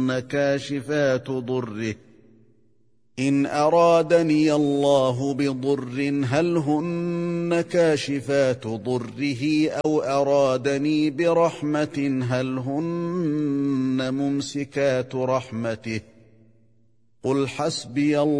هن كاشفات ضره إن أرادني الله بضر هل هن كاشفات ضره أو أرادني برحمة هل هن ممسكات رحمته قل حسبي الله